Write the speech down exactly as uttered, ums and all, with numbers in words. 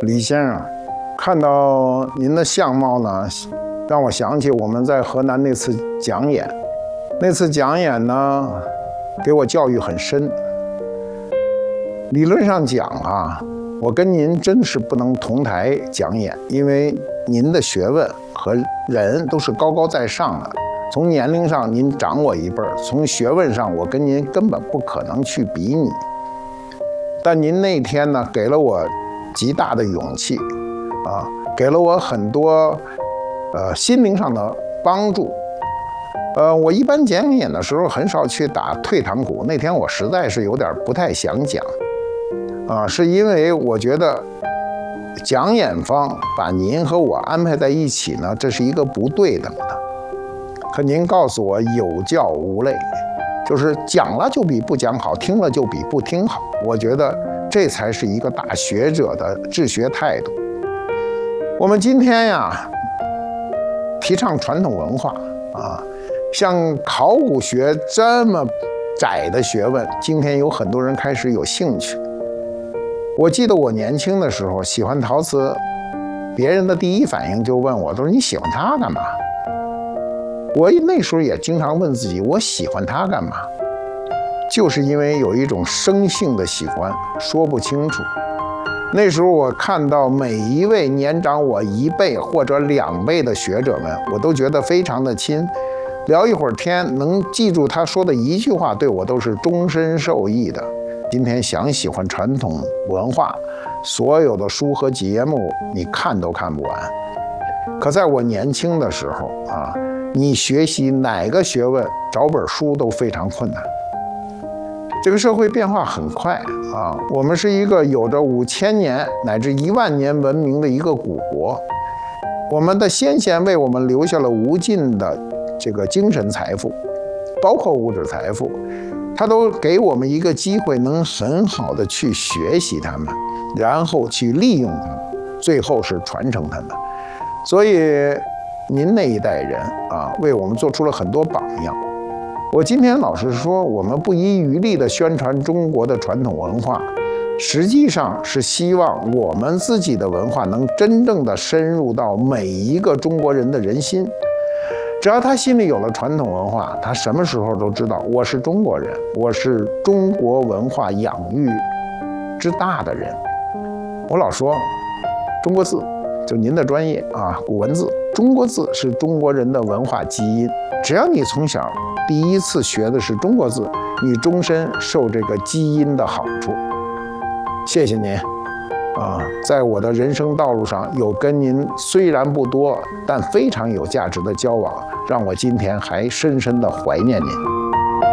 李先生，看到您的相貌呢，让我想起我们在河南那次讲演。那次讲演呢，给我教育很深。理论上讲啊，我跟您真是不能同台讲演，因为您的学问和人都是高高在上的。从年龄上您长我一辈儿，从学问上我跟您根本不可能去比拟。但您那天呢，给了我极大的勇气，啊，给了我很多呃心灵上的帮助。呃，我一般讲演的时候很少去打退堂鼓，那天我实在是有点不太想讲，啊，是因为我觉得讲演方把您和我安排在一起呢，这是一个不对等的。可您告诉我有教无类，就是讲了就比不讲好，听了就比不听好。我觉得这才是一个大学者的治学态度。我们今天呀，提倡传统文化啊，像考古学这么窄的学问，今天有很多人开始有兴趣。我记得我年轻的时候喜欢陶瓷，别人的第一反应就问我，都是你喜欢它干嘛？我那时候也经常问自己，我喜欢它干嘛？就是因为有一种生性的喜欢，说不清楚。那时候我看到每一位年长我一倍或者两倍的学者们，我都觉得非常的亲。聊一会儿天，能记住他说的一句话，对我都是终身受益的。今天想喜欢传统文化，所有的书和节目你看都看不完。可在我年轻的时候啊，你学习哪个学问，找本书都非常困难。这个社会变化很快啊，我们是一个有着五千年乃至一万年文明的一个古国，我们的先贤为我们留下了无尽的这个精神财富，包括物质财富，他都给我们一个机会，能很好的去学习他们，然后去利用他们，最后是传承他们。所以您那一代人啊，为我们做出了很多榜样。我今天老实说，我们不遗余力地宣传中国的传统文化，实际上是希望我们自己的文化能真正的深入到每一个中国人的人心。只要他心里有了传统文化，他什么时候都知道我是中国人，我是中国文化养育之大的人。我老说中国字，就您的专业啊，古文字，中国字是中国人的文化基因。只要你从小第一次学的是中国字，你终身受这个基因的好处。谢谢您啊，在我的人生道路上有跟您虽然不多，但非常有价值的交往，让我今天还深深的怀念您。